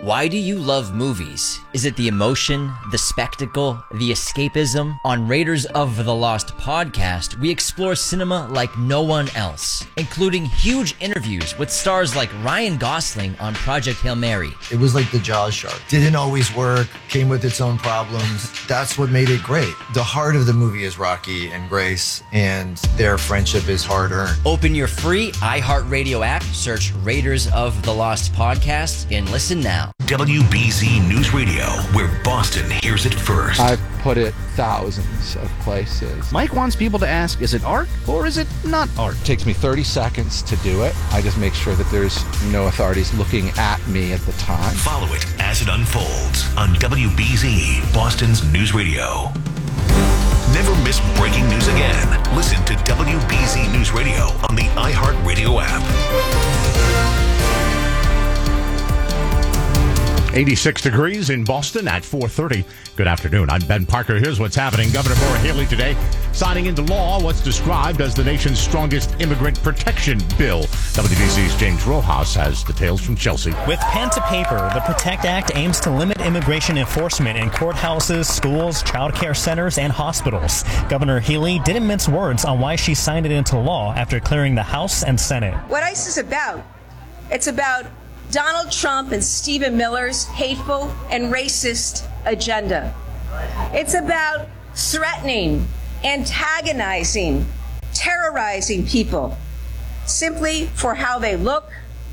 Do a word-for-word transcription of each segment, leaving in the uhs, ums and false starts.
Why do you love movies? Is it the emotion, the spectacle, the escapism? On Raiders of the Lost podcast, we explore cinema like no one else, including huge interviews with stars like Ryan Gosling on Project Hail Mary. It was like the Jaws shark. Didn't always work, came with its own problems. That's what made it great. The heart of the movie is Rocky and Grace, and their friendship is hard-earned. Open your free iHeartRadio app, search Raiders of the Lost podcast, and listen now. W B Z News Radio, where Boston hears it first. I've put it thousands of places. Mike wants people to ask, is it art or is it not art? It takes me thirty seconds to do it. I just make sure that there's no authorities looking at me at the time. Follow it as it unfolds on W B Z, Boston's News Radio. Never miss breaking news again. Listen to W B Z News Radio on the iHeartRadio app. eighty-six degrees in Boston at four thirty. Good afternoon. I'm Ben Parker. Here's what's happening. Governor Maura Healey today signing into law what's described as the nation's strongest immigrant protection bill. W B C's James Rojas has details from Chelsea. With pen to paper, the PROTECT Act aims to limit immigration enforcement in courthouses, schools, child care centers, and hospitals. Governor Healey didn't mince words on why she signed it into law after clearing the House and Senate. What ICE is about, it's about Donald Trump and Stephen Miller's hateful and racist agenda. It's about threatening, antagonizing, terrorizing people simply for how they look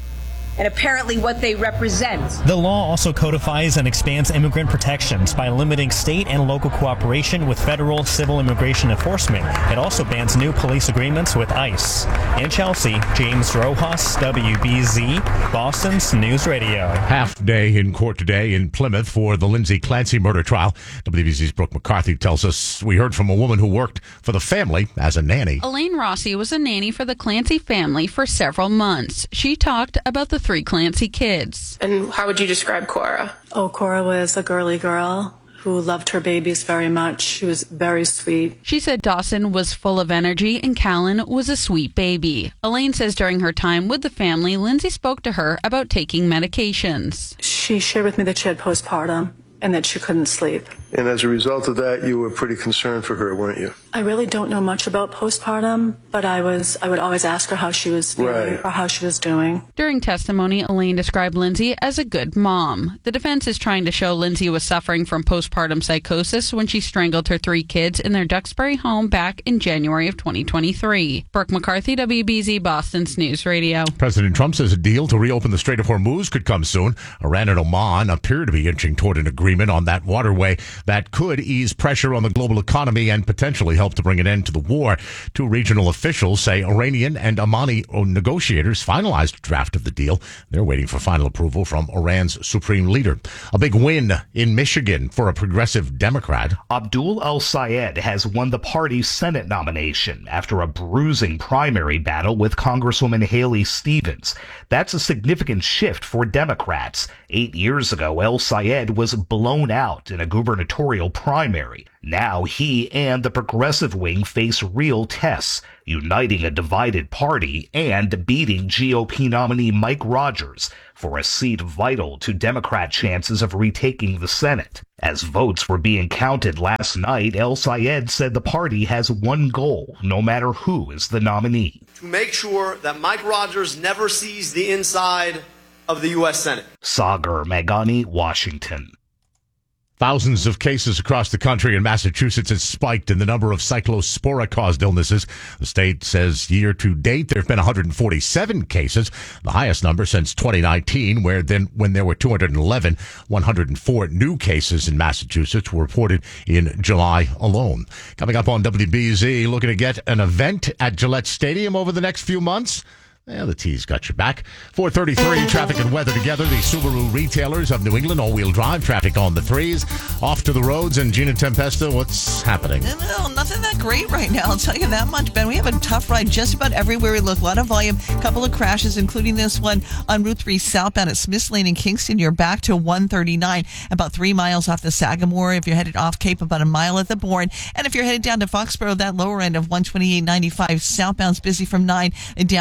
and apparently what they represent. The law also codifies and expands immigrant protections by limiting state and local cooperation with federal civil immigration enforcement. It also bans new police agreements with ICE. In Chelsea, James Rojas, W B Z, Boston's News Radio. Half day in court today in Plymouth for the Lindsay Clancy murder trial. W B Z's Brooke McCarthy tells us we heard from a woman who worked for the family as a nanny. Elaine Rossi was a nanny for the Clancy family for several months. She talked about the three Clancy kids. And how would you describe Cora? Oh, Cora was a girly girl who loved her babies very much. She was very sweet. She said Dawson was full of energy and Callan was a sweet baby. Elaine says during her time with the family, Lindsay spoke to her about taking medications. She shared with me that she had postpartum and that she couldn't sleep. And as a result of that, you were pretty concerned for her, weren't you? I really don't know much about postpartum, but I was I would always ask her how she was feeling right. or how she was doing. During testimony, Elaine described Lindsay as a good mom. The defense is trying to show Lindsay was suffering from postpartum psychosis when she strangled her three kids in their Duxbury home back in January of twenty twenty-three. Brooke McCarthy, W B Z, Boston's News Radio. President Trump says a deal to reopen the Strait of Hormuz could come soon. Iran and Oman appear to be inching toward an agreement on that waterway that could ease pressure on the global economy and potentially help to bring an end to the war. Two regional officials say Iranian and Omani negotiators finalized a draft of the deal. They're waiting for final approval from Iran's supreme leader. A big win in Michigan for a progressive Democrat. Abdul El-Sayed has won the party's Senate nomination after a bruising primary battle with Congresswoman Haley Stevens. That's a significant shift for Democrats. Eight years ago, El-Sayed was blown out in a gubernatorial primary. Now he and the progressive wing face real tests, uniting a divided party and beating G O P nominee Mike Rogers for a seat vital to Democrat chances of retaking the Senate. As votes were being counted last night, El-Sayed said the party has one goal, no matter who is the nominee: to make sure that Mike Rogers never sees the inside of the U S Senate. Sagar Meghani, Washington. Thousands of cases across the country in Massachusetts has spiked in the number of cyclospora-caused illnesses. The state says year to date there have been one hundred forty-seven cases, the highest number since twenty nineteen, where then when there were two hundred eleven, one hundred four new cases in Massachusetts were reported in July alone. Coming up on W B Z, looking to get an event at Gillette Stadium over the next few months. Yeah, the T's got your back. four thirty-three, traffic and weather together. The Subaru retailers of New England, all-wheel drive traffic on the threes. Off to the roads. And Gina Tempesta, what's happening? No, nothing that great right now. I'll tell you that much, Ben. We have a tough ride just about everywhere we look. A lot of volume, a couple of crashes, including this one on Route three southbound at Smiths Lane in Kingston. You're back to one thirty-nine, about three miles off the Sagamore. If you're headed off Cape, about a mile at the Bourne. And if you're headed down to Foxborough, that lower end of one twenty-eight ninety-five southbound's busy from nine and down to ninety.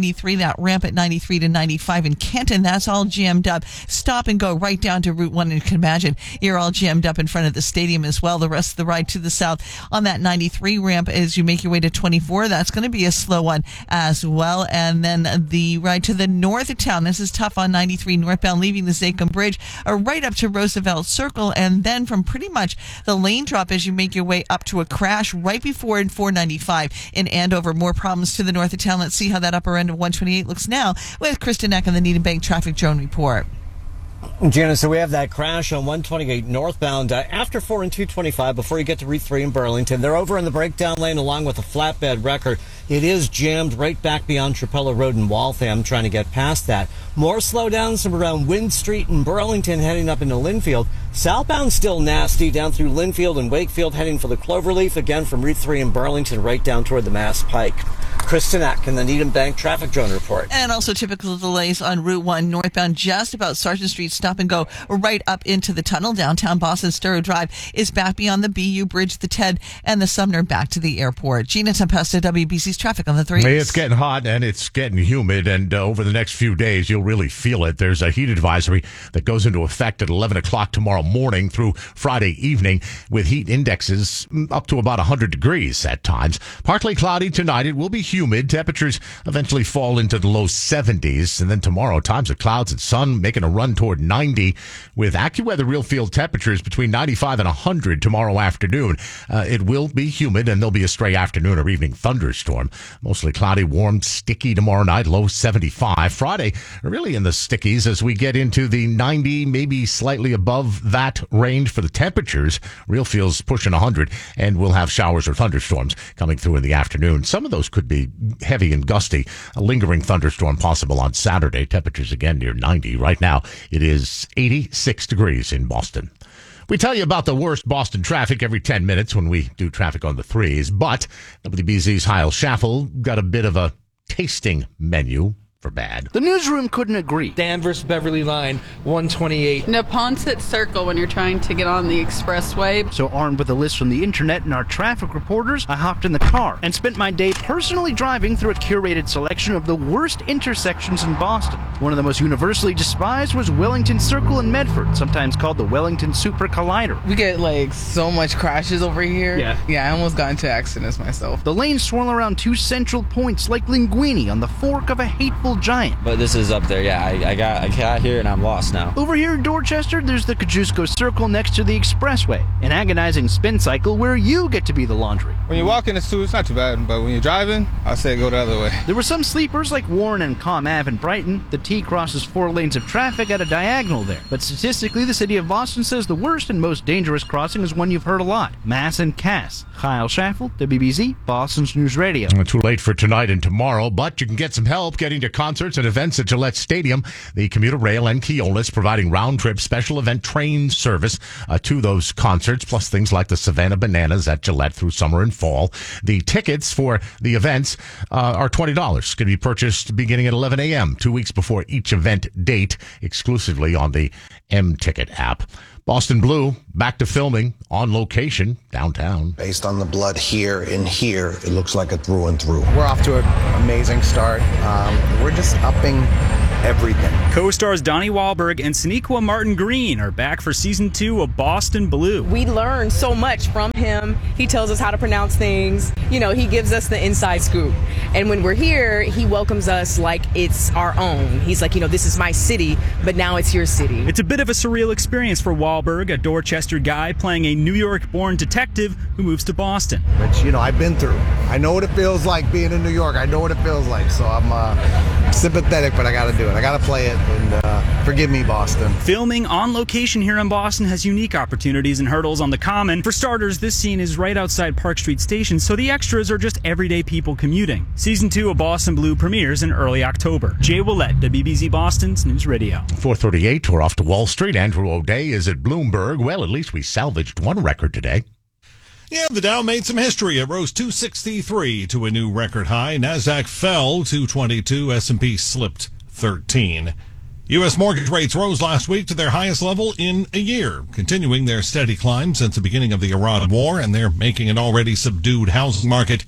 ninety-three, that ramp at ninety-three to ninety-five in Kenton, that's all jammed up. Stop and go right down to Route one. And you can imagine you're all jammed up in front of the stadium as well. The rest of the ride to the south on that ninety-three ramp as you make your way to twenty-four, that's going to be a slow one as well. And then the ride to the north of town, this is tough on ninety-three northbound, leaving the Zakim Bridge uh, right up to Roosevelt Circle. And then from pretty much the lane drop as you make your way up to a crash right before in four ninety-five in Andover. More problems to the north of town. Let's see how that upper end of one twenty-eight looks now with Kristen Eck on the Needham Bank Traffic Drone Report. Janice, so we have that crash on one twenty-eight northbound uh, after four and two twenty-five before you get to Route three in Burlington. They're over in the breakdown lane along with a flatbed wrecker. It is jammed right back beyond Trapella Road in Waltham, trying to get past that. More slowdowns from around Wind Street in Burlington heading up into Linfield. Southbound still nasty down through Linfield and Wakefield heading for the Cloverleaf, again from Route three in Burlington right down toward the Mass Pike. Kristen Eck in the Needham Bank Traffic Drone Report. And also typical delays on Route one northbound just about Sargent Street. Stop and go right up into the tunnel. Downtown Boston Sturrow Drive is back beyond the B U Bridge, the Ted, and the Sumner back to the airport. Gina Tempesta, W B C's traffic on the three. It's getting hot and it's getting humid, and uh, over the next few days, you'll really feel it. There's a heat advisory that goes into effect at eleven o'clock tomorrow morning through Friday evening with heat indexes up to about one hundred degrees at times. Partly cloudy tonight. It will be humid. Temperatures eventually fall into the low seventies. And then tomorrow, times of clouds and sun making a run toward ninety with AccuWeather real field temperatures between ninety-five and one hundred tomorrow afternoon. Uh, it will be humid and there'll be a stray afternoon or evening thunderstorm. Mostly cloudy, warm, sticky tomorrow night, low seventy-five. Friday, really in the stickies as we get into the ninety, maybe slightly above that range for the temperatures. Real feels pushing one hundred, and we'll have showers or thunderstorms coming through in the afternoon. Some of those could be heavy and gusty. A lingering thunderstorm possible on Saturday. Temperatures again near ninety. Right now, it is eighty-six degrees in Boston. We tell you about the worst Boston traffic every ten minutes when we do traffic on the threes, but W B Z's Heil Schaffel got a bit of a tasting menu for bad. The newsroom couldn't agree. Danvers Beverly Line, one twenty-eight. Neponset Circle when you're trying to get on the expressway. So armed with a list from the internet and our traffic reporters, I hopped in the car and spent my day personally driving through a curated selection of the worst intersections in Boston. One of the most universally despised was Wellington Circle in Medford, sometimes called the Wellington Super Collider. We get like so much crashes over here. Yeah. Yeah, I almost got into accidents myself. The lanes swirl around two central points like linguini on the fork of a hateful giant. But this is up there, yeah. I, I got I got here and I'm lost now. Over here in Dorchester, there's the Kosciuszko Circle next to the expressway, an agonizing spin cycle where you get to be the laundry. When you're walking, it's, too, it's not too bad, but when you're driving, I say go the other way. There were some sleepers like Warren and Comm Ave in Brighton. The T crosses four lanes of traffic at a diagonal there. But statistically, the city of Boston says the worst and most dangerous crossing is one you've heard a lot, Mass and Cass. Heil Schaffel, W B Z, Boston's News Radio. Too late for tonight and tomorrow, but you can get some help getting to concerts and events at Gillette Stadium. The commuter rail and Keolis providing round-trip special event train service uh, to those concerts, plus things like the Savannah Bananas at Gillette through summer and fall. The tickets for the events uh, are twenty dollars. Can be purchased beginning at eleven a.m., two weeks before each event date, exclusively on the M-Ticket app. Boston Blue, back to filming on location downtown. Based on the blood here and here, it looks like a through and through. We're off to an amazing start. Um, we're just upping everything. Co-stars Donnie Wahlberg and Sonequa Martin Green are back for season two of Boston Blue. We learn so much from him. He tells us how to pronounce things. You know, he gives us the inside scoop. And when we're here, he welcomes us like it's our own. He's like, you know, this is my city, but now it's your city. It's a bit of a surreal experience for Wahlberg, a Dorchester guy playing a New York-born detective who moves to Boston. Which, you know, I've been through. I know what it feels like being in New York. I know what it feels like. So I'm uh, sympathetic, but I got to do it. I got to play it, and uh, forgive me, Boston. Filming on location here in Boston has unique opportunities and hurdles on the common. For starters, this scene is right outside Park Street Station, so the extras are just everyday people commuting. Season two of Boston Blue premieres in early October. Jay Willett, W B Z Boston's News Radio. four thirty-eight, we're off to Wall Street. Andrew O'Day is at Bloomberg. Well, at least we salvaged one record today. Yeah, the Dow made some history. It rose two sixty-three to a new record high. NASDAQ fell two twenty-two. S and P slipped thirteen. U S mortgage rates rose last week to their highest level in a year, continuing their steady climb since the beginning of the Iran war, and they're making an already subdued housing market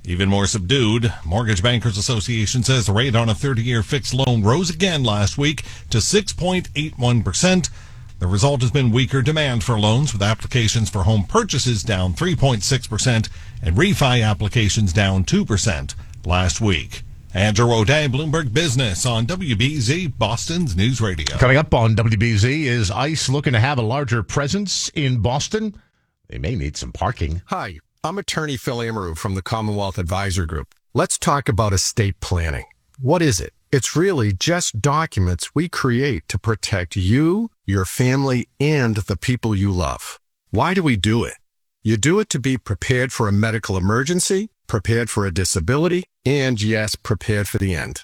Even more subdued, Mortgage Bankers Association says the rate on a thirty-year fixed loan rose again last week to six point eight one percent. The result has been weaker demand for loans, with applications for home purchases down three point six percent and refi applications down two percent last week. Andrew O'Day, Bloomberg Business on W B Z, Boston's News Radio. Coming up on W B Z, is ICE looking to have a larger presence in Boston? They may need some parking. Hi, I'm attorney Phil Amaru from the Commonwealth Advisor Group. Let's talk about estate planning. What is it? It's really just documents we create to protect you, your family, and the people you love. Why do we do it? You do it to be prepared for a medical emergency, prepared for a disability, and yes, prepared for the end.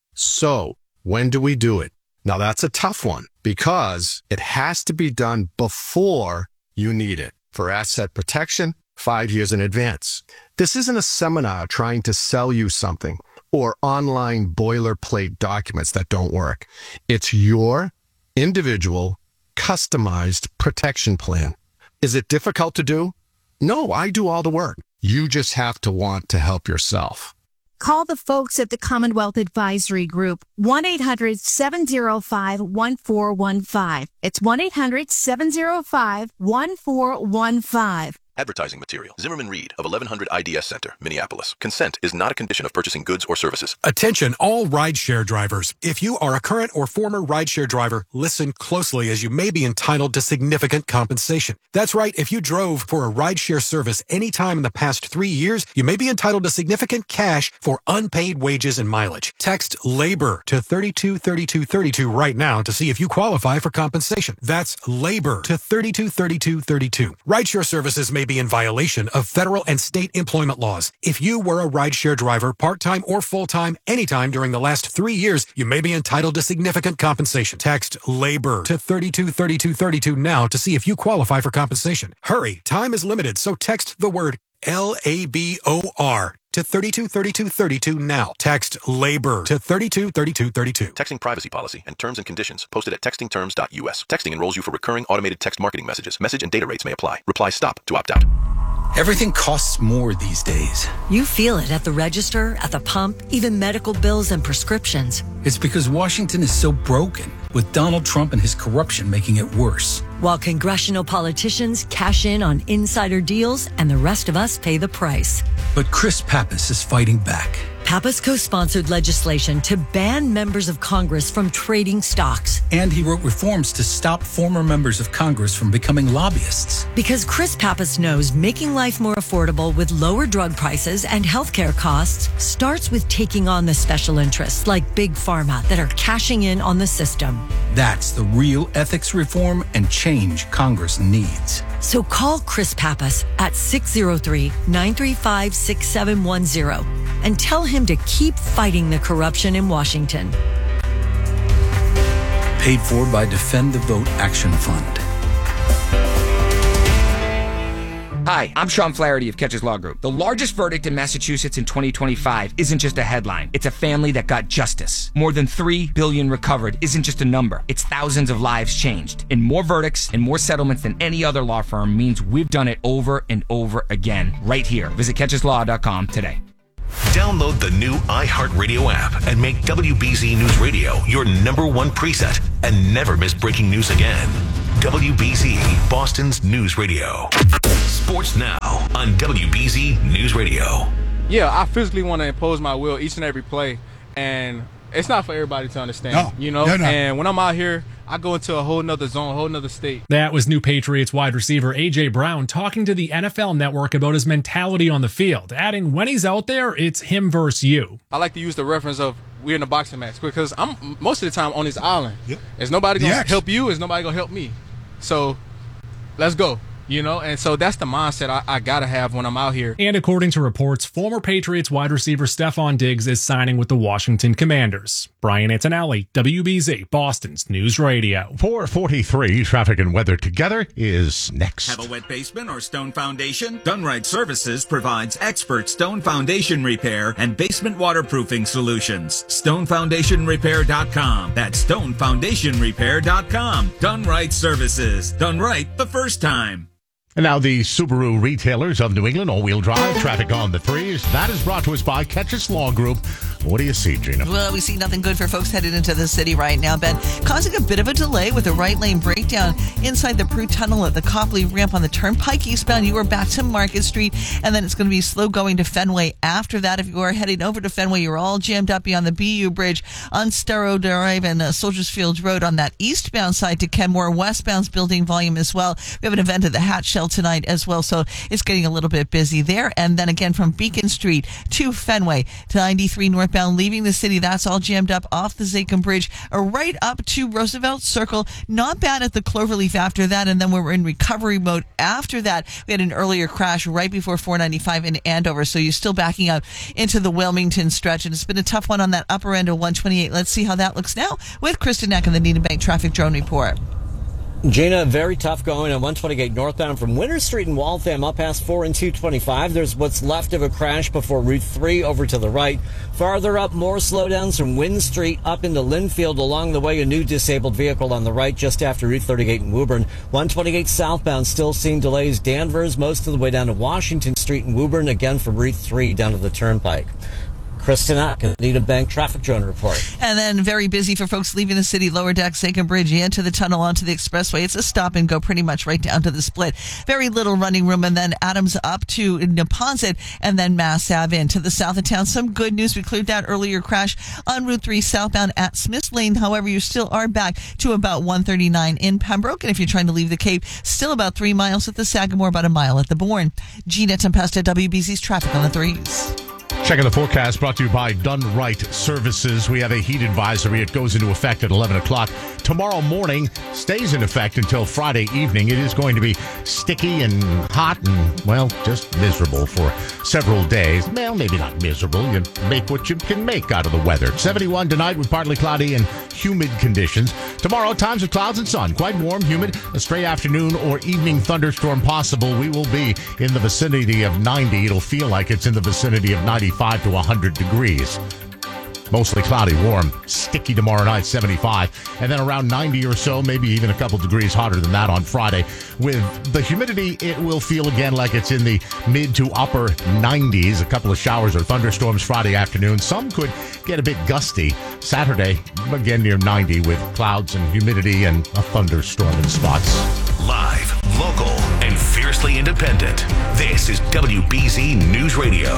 So, when do we do it? Now that's a tough one because it has to be done before you need it. For asset protection, five years in advance. This isn't a seminar trying to sell you something or online boilerplate documents that don't work. It's your individual, customized protection plan. Is it difficult to do? No, I do all the work. You just have to want to help yourself. Call the folks at the Commonwealth Advisory Group, one eight hundred seven oh five one four one five. It's one eight hundred seven oh five one four one five. Advertising material. Zimmerman Reed of eleven hundred I D S Center, Minneapolis. Consent is not a condition of purchasing goods or services. Attention all rideshare drivers. If you are a current or former rideshare driver, listen closely as you may be entitled to significant compensation. That's right. If you drove for a rideshare service anytime in the past three years, you may be entitled to significant cash for unpaid wages and mileage. Text LABOR to thirty-two thirty-two thirty-two right now to see if you qualify for compensation. That's LABOR to thirty-two thirty-two thirty-two. Rideshare services may be in violation of federal and state employment laws. If you were a rideshare driver, part-time or full-time, anytime during the last three years, you may be entitled to significant compensation. Text LABOR to thirty-two thirty-two thirty-two now to see if you qualify for compensation. Hurry, time is limited, so text the word L A B O R to thirty-two thirty-two thirty-two now. Text LABOR to thirty-two thirty-two thirty-two. Texting privacy policy and terms and conditions posted at texting terms dot U S. Texting enrolls you for recurring automated text marketing messages. Message and data rates may apply. Reply STOP to opt out. Everything costs more these days. You feel it at the register, at the pump, even medical bills and prescriptions. It's because Washington is so broken, with Donald Trump and his corruption making it worse. While congressional politicians cash in on insider deals and the rest of us pay the price. But Chris Pappas is fighting back. Pappas co-sponsored legislation to ban members of Congress from trading stocks. And he wrote reforms to stop former members of Congress from becoming lobbyists. Because Chris Pappas knows making life more affordable with lower drug prices and healthcare costs starts with taking on the special interests like Big Pharma that are cashing in on the system. That's the real ethics reform and change Congress needs. So call Chris Pappas at six oh three, nine three five, six seven one zero and tell him to keep fighting the corruption in Washington. Paid for by Defend the Vote Action Fund. Hi, I'm Sean Flaherty of Catches Law Group. The largest verdict in Massachusetts in twenty twenty-five isn't just a headline. It's a family that got justice. More than three billion dollars recovered isn't just a number. It's thousands of lives changed. And more verdicts and more settlements than any other law firm means we've done it over and over again, right here. Visit catches law dot com today. Download the new iHeartRadio app and make W B Z News Radio your number one preset and never miss breaking news again. W B Z, Boston's News Radio. Sports now on W B Z News Radio. Yeah, I physically want to impose my will each and every play, and it's not for everybody to understand, no, you know? No, no. And when I'm out here, I go into a whole nother zone, a whole nother state. That was new Patriots wide receiver A J. Brown talking to the N F L Network about his mentality on the field, adding when he's out there, it's him versus you. I like to use the reference of we're in a boxing match because I'm most of the time on this island. Yep. Is nobody going to Yes. help you? Is nobody going to help me? So let's go. You know, and so that's the mindset I, I got to have when I'm out here. And according to reports, former Patriots wide receiver Stephon Diggs is signing with the Washington Commanders. Brian Antonelli, W B Z, Boston's News Radio. four forty-three, traffic and weather together is next. Have a wet basement or stone foundation? Dunright Services provides expert stone foundation repair and basement waterproofing solutions. stone foundation repair dot com. That's stone foundation repair dot com. Dunright Services. Done right the first time. And now the Subaru retailers of New England, all-wheel drive, traffic on the threes. That is brought to us by Ketch's Law Group. What do you see, Gina? Well, we see nothing good for folks headed into the city right now, Ben. Causing a bit of a delay with a right lane breakdown inside the Prue Tunnel at the Copley ramp on the Turnpike eastbound. You are back to Market Street, and then it's going to be slow going to Fenway after that. If you are heading over to Fenway, you're all jammed up beyond the B U Bridge on Starrow Drive and uh, Soldiers Field Road on that eastbound side to Kenmore. Westbound's building volume as well. We have an event at the Hat Shell tonight as well, so it's getting a little bit busy there. And then again from Beacon Street to Fenway to ninety-three northbound, leaving the city, that's all jammed up off the Zachem Bridge, or right up to Roosevelt Circle. Not bad at the Cloverleaf after that, and then we were in recovery mode after that. We had an earlier crash right before four ninety-five in Andover, so you're still backing out into the Wilmington stretch, and it's been a tough one on that upper end of one twenty-eight. Let's see how that looks now with Kristen Eck in the Needham Bank Traffic Drone Report. Gina, very tough going on one twenty-eight northbound from Winter Street in Waltham up past four and two twenty-five. There's what's left of a crash before Route three over to the right. Farther up, more slowdowns from Wynn Street up into Linfield. Along the way, a new disabled vehicle on the right just after Route thirty-eight in Woburn. one twenty-eight southbound still seeing delays. Danvers most of the way down to Washington Street in Woburn, again from Route three down to the Turnpike. Kristen Ack, Needham Bank Traffic Drone Report. And then very busy for folks leaving the city, lower deck, Zachem Bridge, into the tunnel, onto the expressway. It's a stop and go pretty much right down to the split. Very little running room, and then Adams up to Neponset, and then Mass Ave in. To the south of town, some good news. We cleared that earlier crash on Route three southbound at Smith's Lane. However, you still are back to about one thirty-nine in Pembroke. And if you're trying to leave the Cape, still about three miles at the Sagamore, about a mile at the Bourne. Gina Tempesta, W B C's Traffic on the Threes. Checking the forecast brought to you by Done Right Services. We have a heat advisory. It goes into effect at eleven o'clock. Tomorrow morning stays in effect until Friday evening. It is going to be sticky and hot and, well, just miserable for several days. Well, maybe not miserable. You make what you can make out of the weather. seventy-one tonight with partly cloudy and humid conditions. Tomorrow, times of clouds and sun. Quite warm, humid, a stray afternoon or evening thunderstorm possible. We will be in the vicinity of ninety. It'll feel like it's in the vicinity of ninety-five to one hundred degrees. Mostly cloudy, warm, sticky tomorrow night, seventy-five, and then around ninety or so, maybe even a couple degrees hotter than that on Friday. With the humidity, it will feel again like it's in the mid to upper nineties. A couple of showers or thunderstorms Friday afternoon. Some could get a bit gusty. Saturday, again near ninety with clouds and humidity and a thunderstorm in spots. Live, local, and fiercely independent. This is W B Z News Radio.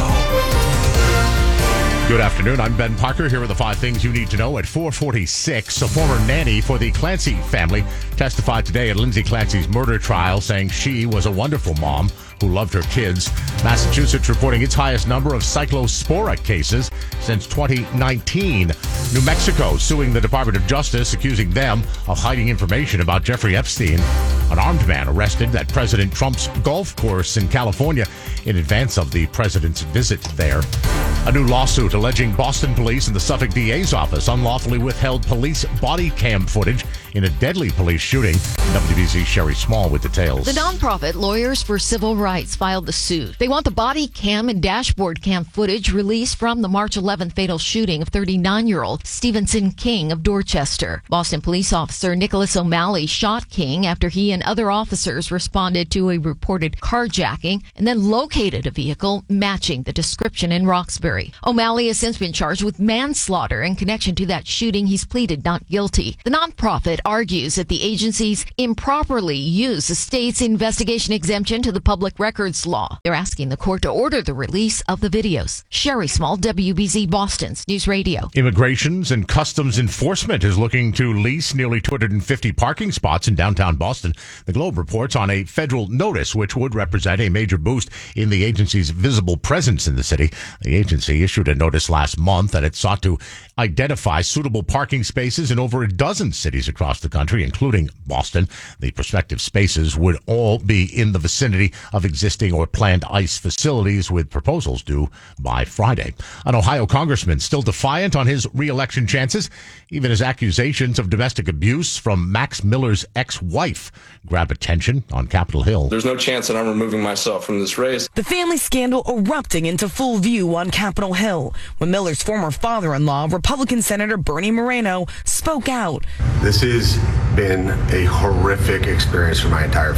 Good afternoon. I'm Ben Parker. Here are the five things you need to know at four forty-six. A former nanny for the Clancy family testified today at Lindsay Clancy's murder trial, saying she was a wonderful mom who loved her kids. Massachusetts reporting its highest number of cyclospora cases since twenty nineteen. New Mexico suing the Department of Justice, accusing them of hiding information about Jeffrey Epstein. An armed man arrested at President Trump's golf course in California in advance of the president's visit there. A new lawsuit alleging Boston police and the Suffolk D A's office unlawfully withheld police body cam footage in a deadly police shooting. W B C's Sherry Small with details. The nonprofit Lawyers for Civil Rights filed the suit. They want the body cam and dashboard cam footage released from the March eleventh fatal shooting of thirty-nine-year-old Stevenson King of Dorchester. Boston police officer Nicholas O'Malley shot King after he and other officers responded to a reported carjacking and then located a vehicle matching the description in Roxbury. O'Malley has since been charged with manslaughter in connection to that shooting. He's pleaded not guilty. The nonprofit argues that the agencies improperly used the state's investigation exemption to the public records law. They're asking the court to order the release of the videos. Sherry Small, W B Z Boston's News Radio. Immigrations and Customs Enforcement is looking to lease nearly two hundred fifty parking spots in downtown Boston. The Globe reports on a federal notice which would represent a major boost in the agency's visible presence in the city. The agency issued a notice last month that it sought to identify suitable parking spaces in over a dozen cities across the country, including Boston. The prospective spaces would all be in the vicinity of existing or planned ICE facilities, with proposals due by Friday. An Ohio congressman still defiant on his re-election chances, even as accusations of domestic abuse from Max Miller's ex-wife grab attention on Capitol Hill. There's no chance that I'm removing myself from this race. The family scandal erupting into full view on Capitol Hill when Miller's former father-in-law, Republican Senator Bernie Moreno, spoke out. This has been a horrific experience for my entire family.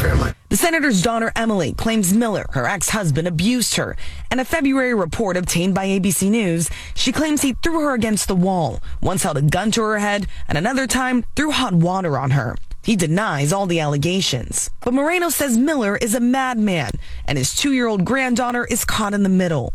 The senator's daughter, Emily, claims Miller, her ex-husband, abused her. In a February report obtained by A B C News, she claims he threw her against the wall, once held a gun to her head, and another time threw hot water on her. He denies all the allegations. But Moreno says Miller is a madman, and his two-year-old granddaughter is caught in the middle.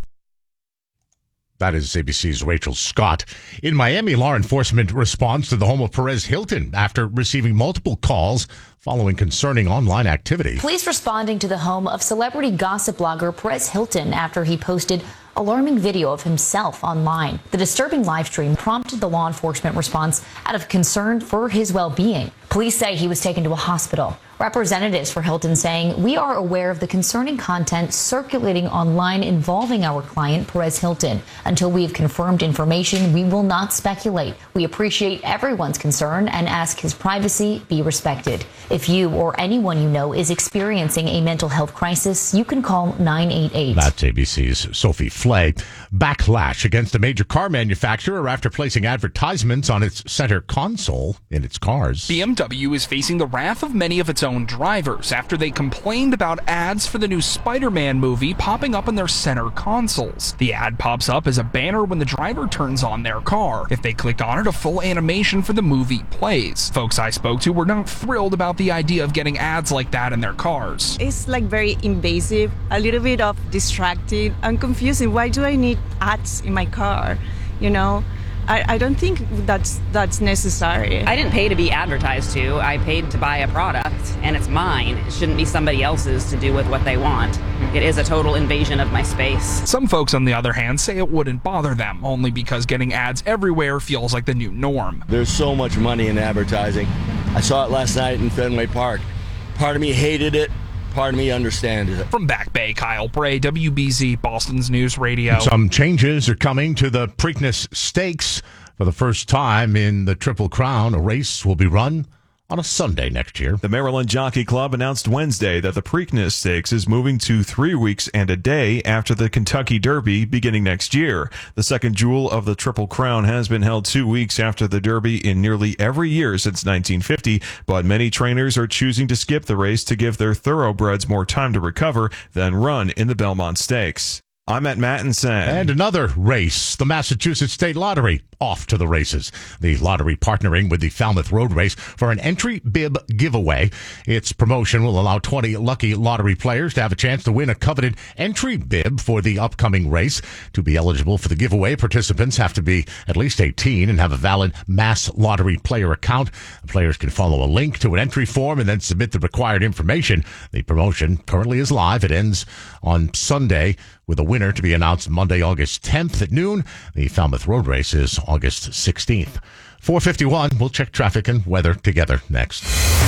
That is A B C's Rachel Scott. In Miami, law enforcement responds to the home of Perez Hilton after receiving multiple calls following concerning online activity. Police responding to the home of celebrity gossip blogger Perez Hilton after he posted alarming video of himself online. The disturbing live stream prompted the law enforcement response out of concern for his well-being. Police say he was taken to a hospital. Representatives for Hilton saying, "We are aware of the concerning content circulating online involving our client, Perez Hilton. Until we have confirmed information, we will not speculate. We appreciate everyone's concern and ask his privacy be respected. If you or anyone you know is experiencing a mental health crisis, you can call nine eight eight. That's A B C's Sophie Flay. Backlash against a major car manufacturer after placing advertisements on its center console in its cars. B M W is facing the wrath of many of its own drivers after they complained about ads for the new Spider-Man movie popping up in their center consoles. The ad pops up as a banner when the driver turns on their car. If they click on it, a full animation for the movie plays. Folks I spoke to were not thrilled about the idea of getting ads like that in their cars. It's like very invasive, a little bit of distracting and confusing. Why do I need ads in my car? You know? I, I don't think that's that's necessary. I didn't pay to be advertised to. I paid to buy a product, and it's mine. It shouldn't be somebody else's to do with what they want. It is a total invasion of my space. Some folks, on the other hand, say it wouldn't bother them, only because getting ads everywhere feels like the new norm. There's so much money in advertising. I saw it last night in Fenway Park. Part of me hated it. Part of me understands it. From Back Bay, Kyle Bray, W B Z, Boston's News Radio. Some changes are coming to the Preakness Stakes. For the first time in the Triple Crown, a race will be run on a Sunday next year. The Maryland Jockey Club announced Wednesday that the Preakness Stakes is moving to three weeks and a day after the Kentucky Derby beginning next year. The second jewel of the Triple Crown has been held two weeks after the Derby in nearly every year since nineteen fifty, but many trainers are choosing to skip the race to give their thoroughbreds more time to recover than run in the Belmont Stakes. I'm at Mattinson. And another race, the Massachusetts State Lottery, off to the races. The lottery partnering with the Falmouth Road Race for an entry bib giveaway. Its promotion will allow twenty lucky lottery players to have a chance to win a coveted entry bib for the upcoming race. To be eligible for the giveaway, participants have to be at least eighteen and have a valid Mass Lottery player account. Players can follow a link to an entry form and then submit the required information. The promotion currently is live. It ends on Sunday with a winner to be announced Monday, August tenth at noon. The Falmouth Road Race is August sixteenth. four fifty-one, we'll check traffic and weather together next.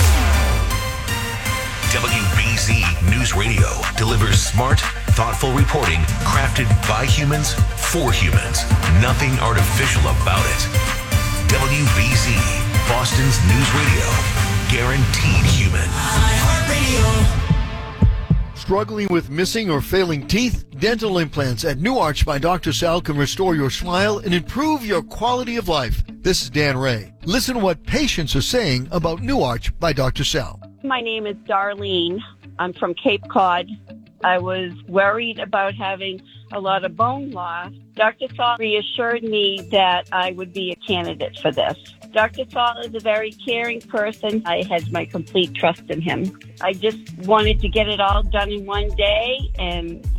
W B Z News Radio delivers smart, thoughtful reporting crafted by humans for humans. Nothing artificial about it. W B Z, Boston's News Radio. Guaranteed human. iHeartRadio. Struggling with missing or failing teeth? Dental implants at New Arch by Doctor Sal can restore your smile and improve your quality of life. This is Dan Ray. Listen to what patients are saying about New Arch by Doctor Sal. My name is Darlene. I'm from Cape Cod. I was worried about having a lot of bone loss. Doctor Saul reassured me that I would be a candidate for this. Doctor Saul is a very caring person. I had my complete trust in him. I just wanted to get it all done in one day, and